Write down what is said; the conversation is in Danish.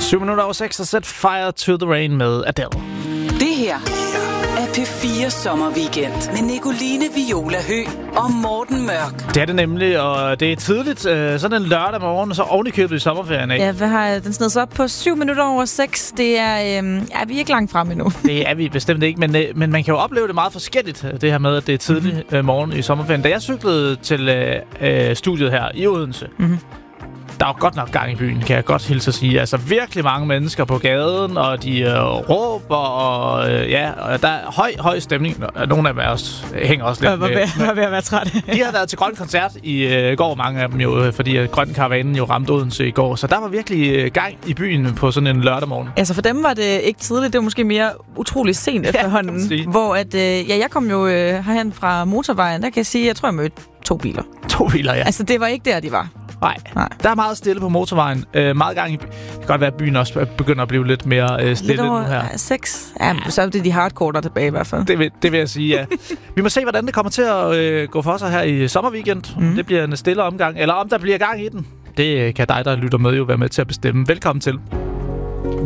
7:07 og Set Fire to the Rain med Adele. Det her er P4 Sommerweekend med Nicoline Viola Høgh og Morten Mørk. Det er det nemlig, og det er tidligt. Sådan en lørdag morgen, så ovenikøbet i sommerferien, ikke? Ja, hvad har den snedet sig op på 7:07. Det er vi ikke langt frem endnu. Det er vi bestemt ikke, men man kan jo opleve det meget forskelligt, det her med, at det er tidlig morgen i sommerferien. Da jeg cyklede til studiet her i Odense, der var godt nok gang i byen, kan jeg godt hilse at sige. Altså virkelig mange mennesker på gaden, og de råber, og og der er høj stemning. Nogle af dem hænger også lidt med. Var ved at være træt. De har været til Grøn Koncert i går, mange af dem jo, fordi Grøn Karavanen jo ramte Odense i går. Så der var virkelig gang i byen på sådan en lørdag morgen. Altså for dem var det ikke tidligt, det var måske mere utroligt sent efterhånden. Hvor at, jeg kom jo herhen fra motorvejen, der kan jeg sige, jeg tror jeg mødte 2 biler. 2 biler, ja. Altså det var ikke der, de var. Nej. Der er meget stille på motorvejen. Meget gang i byen. Det kan godt være, at byen også begynder at blive lidt mere stille nu her. 6. Ja, så er det de hardcore, der tilbage i hvert fald. Det vil jeg sige, ja. Vi må se, hvordan det kommer til at gå for sig her i sommerweekend. Det bliver en stille omgang, eller om der bliver gang i den. Det kan dig, der lytter med, jo være med til at bestemme. Velkommen til.